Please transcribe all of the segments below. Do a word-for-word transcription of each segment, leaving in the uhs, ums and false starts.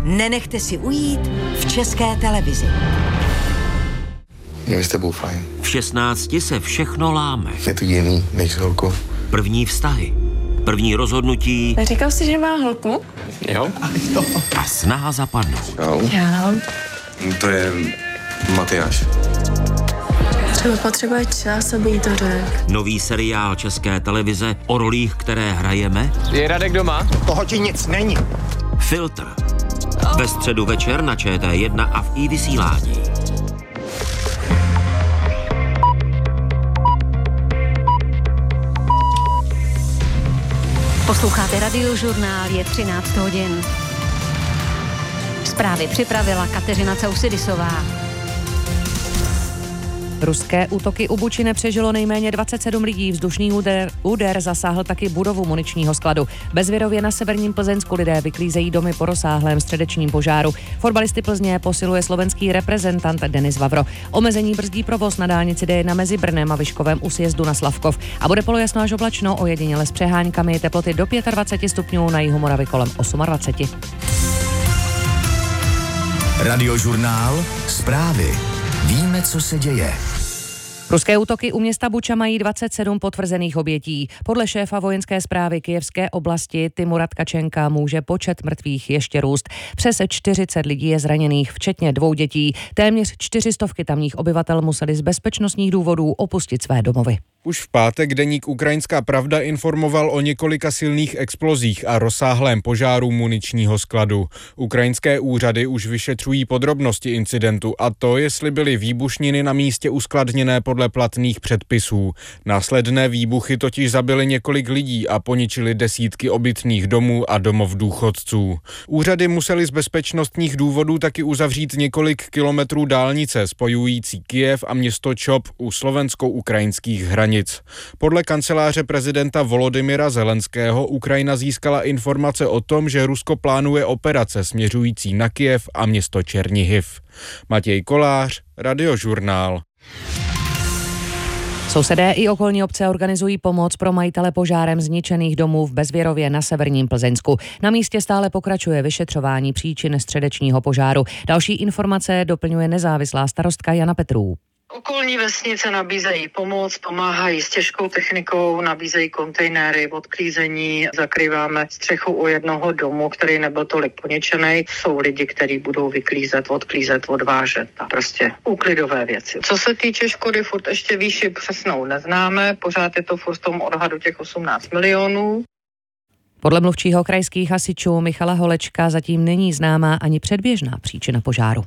nenechte si ujít v České televizi. Je mi s tebou fajn. V šestnácti se všechno láme. Je to jiný než s holkou. První vztahy, první rozhodnutí. Neříkal jsi, že má holku? Jo. A snaha zapadnout. Jo. Já. To je Matyáš. Třeba potřebuje čas, aby jí to řekl. Nový seriál České televize o rolích, které hrajeme. Je Radek doma? Toho ti nic není. Filtr. Ve středu večer na Č T jedna a v iVysílání. Posloucháte Radiožurnál, je třináct hodin. Zprávy připravila Kateřina Causidisová. Ruské útoky u Buči nepřežilo nejméně dvacet sedm lidí. Vzdušný úder, úder zasáhl taky budovu muničního skladu. Bezvěrově na severním Plzeňsku lidé vyklízejí domy po rozsáhlém středečním požáru. Fotbalisty Plzně posiluje slovenský reprezentant Denis Vavro. Omezení brzdí provoz na dálnici D jedna mezi Brnem a Vyškovem u sjezdu na Slavkov. A bude polojasno až oblačno, ojediněle s přeháňkami, teploty do dvacet pět stupňů, na jihu Moravy kolem dvacet osm. Radiožurnál, zprávy. Víme, co se děje. Ruské útoky u města Buča mají dvacet sedm potvrzených obětí. Podle šéfa vojenské správy Kyjevské oblasti Timura Tkačenka může počet mrtvých ještě růst. Přes čtyřicet lidí je zraněných, včetně dvou dětí. Téměř čtyřistovky tamních obyvatel museli z bezpečnostních důvodů opustit své domovy. Už v pátek deník Ukrajinská pravda informoval o několika silných explozích a rozsáhlém požáru muničního skladu. Ukrajinské úřady už vyšetřují podrobnosti incidentu a to, jestli byly výbušniny na místě uskladněné podle platných předpisů. Následné výbuchy totiž zabily několik lidí a poničily desítky obytných domů a domov důchodců. Úřady musely z bezpečnostních důvodů taky uzavřít několik kilometrů dálnice spojující Kyjev a město Čop u slovensko-ukrajinských hranic. Podle kanceláře prezidenta Volodymyra Zelenského Ukrajina získala informace o tom, že Rusko plánuje operace směřující na Kyjev a město Černihiv. Matěj Kolář, Radiožurnál. Sousedé i okolní obce organizují pomoc pro majitele požárem zničených domů v Bezvěrově na severním Plzeňsku. Na místě stále pokračuje vyšetřování příčin středečního požáru. Další informace doplňuje nezávislá starostka Jana Petrů. Okolní vesnice nabízejí pomoc, pomáhají s těžkou technikou, nabízejí kontejnery, odklízení, zakrýváme střechu u jednoho domu, který nebyl tolik poničený. Jsou lidi, kteří budou vyklízet, odklízet, odvážet a prostě úklidové věci. Co se týče škody, furt ještě výši přesnou neznáme, pořád je to furt v tom odhadu těch osmnáct milionů. Podle mluvčího krajských hasičů Michala Holečka zatím není známá ani předběžná příčina požáru.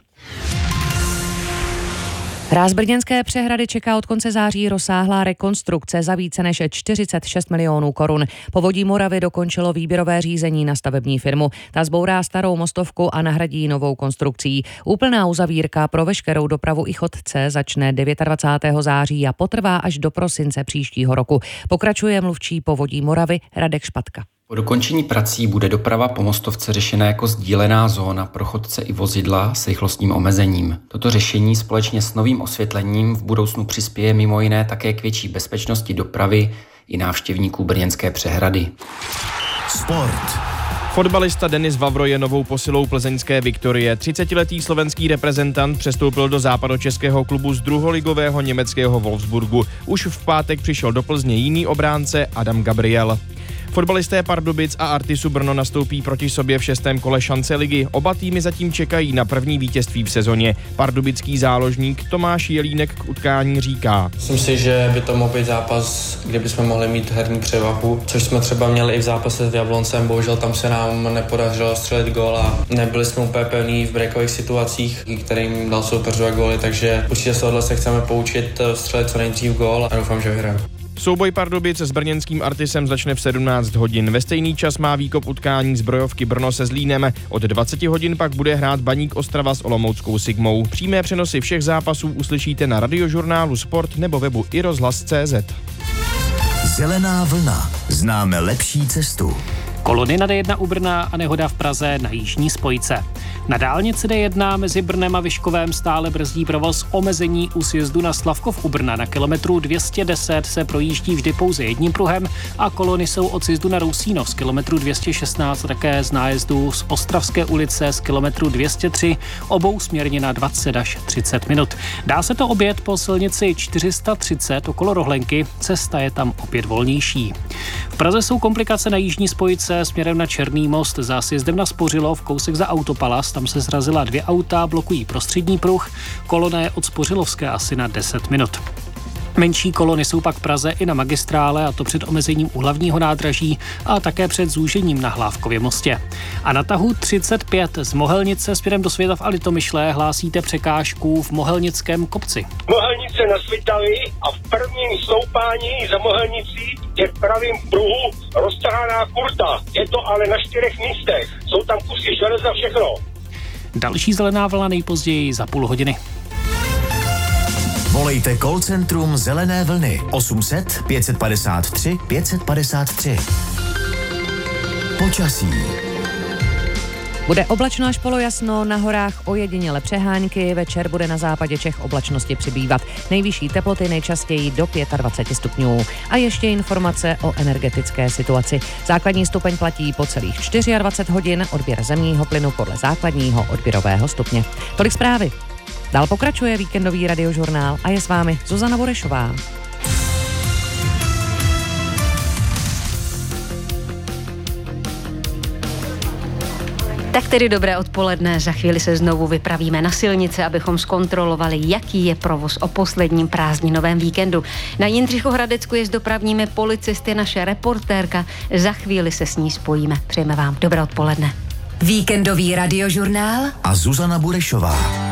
Hráz brněnské přehrady čeká od konce září rozsáhlá rekonstrukce za více než čtyřicet šest milionů korun. Povodí Moravy dokončilo výběrové řízení na stavební firmu. Ta zbourá starou mostovku a nahradí novou konstrukcí. Úplná uzavírka pro veškerou dopravu i chodce začne dvacátého devátého září a potrvá až do prosince příštího roku. Pokračuje mluvčí Povodí Moravy Radek Špatka. Po dokončení prací bude doprava po mostovce řešena jako sdílená zóna pro chodce i vozidla s rychlostním omezením. Toto řešení společně s novým osvětlením v budoucnu přispěje mimo jiné také k větší bezpečnosti dopravy i návštěvníků brněnské přehrady. Sport. Fotbalista Denis Vavro je novou posilou plzeňské Viktorie. třicetiletý slovenský reprezentant přestoupil do západočeského klubu z druholigového německého Wolfsburgu. Už v pátek přišel do Plzně jiný obránce Adam Gabriel. Fotbalisté Pardubic a Artisu Brno nastoupí proti sobě v šestém kole šance ligy. Oba týmy zatím čekají na první vítězství v sezóně. Pardubický záložník Tomáš Jelínek k utkání říká: Myslím si, že by to mohl být zápas, kde bychom mohli mít herní převahu, což jsme třeba měli i v zápase s Jabloncem. Bohužel tam se nám nepodařilo střelit gól a nebyli jsme úplně pevní v breakových situacích, kterým dal soupeřové góly, takže určitě z tohohle se chceme poučit, střelit co nejdřív gól a doufám, že vyhrajeme. Souboj Pardubic s brněnským Artisem začne v sedmnáct hodin. Ve stejný čas má výkop utkání Zbrojovky Brno se Zlínem. Od dvacet hodin pak bude hrát Baník Ostrava s olomouckou Sigmou. Přímé přenosy všech zápasů uslyšíte na Radiožurnálu Sport nebo webu i rozhlas tečka cé zet. Zelená vlna. Známe lepší cestu. Kolony na D jedna u Brna a nehoda v Praze na jižní spojce. Na dálnici D jedna mezi Brnem a Vyškovem stále brzdí provoz, omezení u sjezdu na Slavkov u Brna. Na kilometru dvě stě deset se projíždí vždy pouze jedním pruhem a kolony jsou od sjezdu na Rousínov z kilometru dvě stě šestnáct, také z nájezdu z Ostravské ulice z kilometru dvě stě tři, obou směrně na dvacet až třicet minut. Dá se to objet po silnici čtyři sta třicet okolo Rohlenky, cesta je tam opět volnější. V Praze jsou komplikace na jižní spojce směrem na Černý most za sjezdem na Spořilov, kousek za Autopalas, tam se zrazila dvě auta, blokují prostřední pruh, kolona je od Spořilovské asi na deset minut. Menší kolony jsou pak v Praze i na magistrále, a to před omezením u hlavního nádraží a také před zúžením na Hlávkově mostě. A na tahu třicet pět z Mohelnice směrem do Světav a Litomyšle hlásíte překážku v Mohelnickém kopci. Mohelnice na Svitavi a v prvním stoupání za Mohelnicí je v pravém pruhu roztrhaná kurta. Je to ale na čtyřech místech. Jsou tam kusy železa, všechno. Další zelená vlna nejpozději za půl hodiny. Volejte call centrum Zelené vlny osm set pět padesát tři pět padesát tři. Počasí. Bude oblačno až polojasno, na horách ojediněle přehánky, večer bude na západě Čech oblačnosti přibývat. Nejvyšší teploty nejčastěji do dvacet pět stupňů. A ještě informace o energetické situaci. Základní stupeň platí po celých dvacet čtyři hodin, odběr zemního plynu podle základního odběrového stupně. Tolik zprávy. Dál pokračuje víkendový radiožurnál a je s vámi Zuzana Burešová. Tak tedy dobré odpoledne, za chvíli se znovu vypravíme na silnice, abychom zkontrolovali, jaký je provoz o posledním prázdninovém víkendu. Na Jindřichohradecku je s dopravními policisty naše reportérka, za chvíli se s ní spojíme. Přejeme vám dobré odpoledne. Víkendový radiožurnál a Zuzana Burešová.